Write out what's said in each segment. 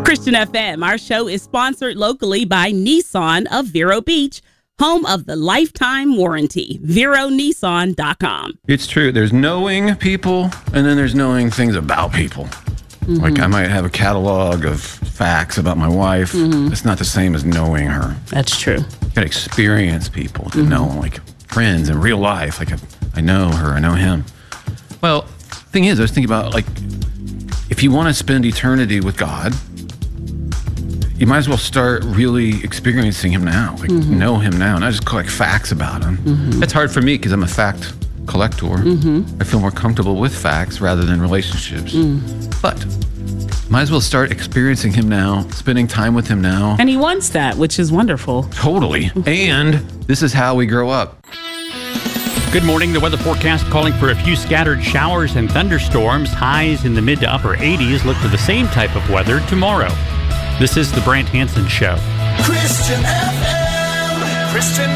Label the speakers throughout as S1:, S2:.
S1: Christian FM, our show is sponsored locally by Nissan of Vero Beach, home of the lifetime warranty. VeroNissan.com.
S2: It's true. There's knowing people, and then there's knowing things about people. Mm-hmm. Like I might have a catalog of facts about my wife. Mm-hmm. It's not the same as knowing her.
S1: That's true.
S2: You got to experience people to know, like friends in real life. Like I know her, I know him. Well, thing is, I was thinking about, like, if you want to spend eternity with God, you might as well start really experiencing him now, like know him now, not just collect facts about him. That's hard for me because I'm a fact collector. I feel more comfortable with facts rather than relationships. But might as well start experiencing him now, spending time with him now.
S1: And he wants that, which is wonderful.
S2: Totally. And this is how we grow up.
S3: Good morning. The weather forecast calling for a few scattered showers and thunderstorms. Highs in the mid to upper 80s. Look for the same type of weather tomorrow. This is the Brant Hansen Show.
S4: Christian FM. Christian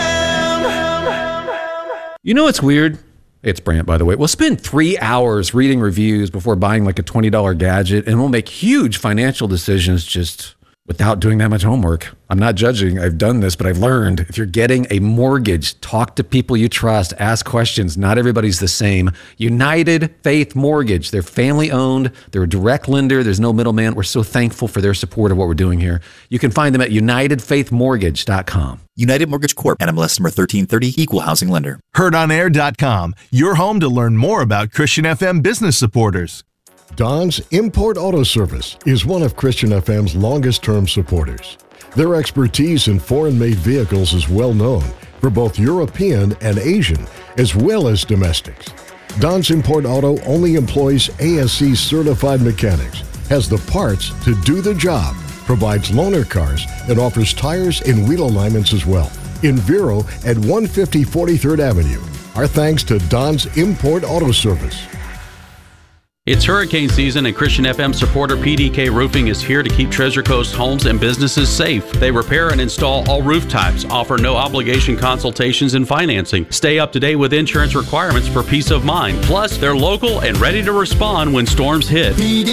S4: FM.
S5: You know what's weird? It's Brant, by the way. We'll spend 3 hours reading reviews before buying like a $20 gadget, and we'll make huge financial decisions just without doing that much homework. I'm not judging. I've done this, but I've learned if you're getting a mortgage, talk to people you trust, ask questions. Not everybody's the same. United Faith Mortgage. They're family owned. They're a direct lender. There's no middleman. We're so thankful for their support of what we're doing here. You can find them at UnitedFaithMortgage.com.
S6: United Mortgage Corp. NMLS number 1330. Equal housing lender.
S7: HeardOnAir.com. Your home to learn more about Christian FM business supporters.
S8: Don's Import Auto Service is one of Christian FM's longest-term supporters. Their expertise in foreign-made vehicles is well known for both European and Asian, as well as domestics. Don's Import Auto only employs ASC-certified mechanics, has the parts to do the job, provides loaner cars, and offers tires and wheel alignments as well. In Vero at 150 43rd Avenue. Our thanks to Don's Import Auto Service.
S3: It's hurricane season, and Christian FM supporter PDK Roofing is here to keep Treasure Coast homes and businesses safe. They repair and install all roof types, offer no obligation consultations and financing. Stay up to date with insurance requirements for peace of mind. Plus, they're local and ready to respond when storms hit.